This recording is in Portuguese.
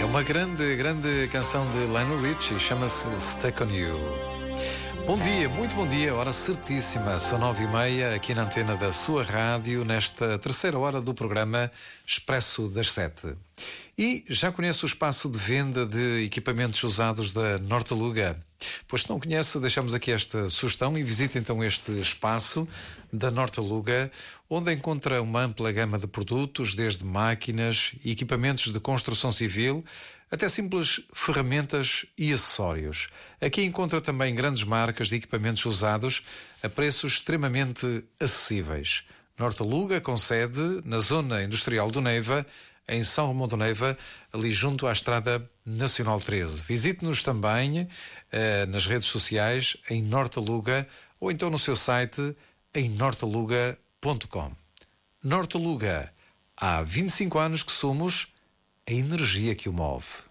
Uma grande canção de Lionel Richie, chama-se Stuck on You. Bom dia, muito bom dia, hora certíssima, são 9h30 aqui na antena da sua rádio, nesta terceira hora do programa Expresso das 7. E já conhece o espaço de venda de equipamentos usados da Nortaluga? Pois se não conhece, deixamos aqui esta sugestão e visite então este espaço da Nortaluga, onde encontra uma ampla gama de produtos, desde máquinas e equipamentos de construção civil, até simples ferramentas e acessórios. Aqui encontra também grandes marcas de equipamentos usados a preços extremamente acessíveis. Nortaluga com sede na Zona Industrial do Neiva, em São Romão do Neiva, ali junto à Estrada Nacional 13. Visite-nos também nas redes sociais em Nortaluga ou então no seu site em nortaluga.com. Nortaluga, há 25 anos que somos a energia que o move.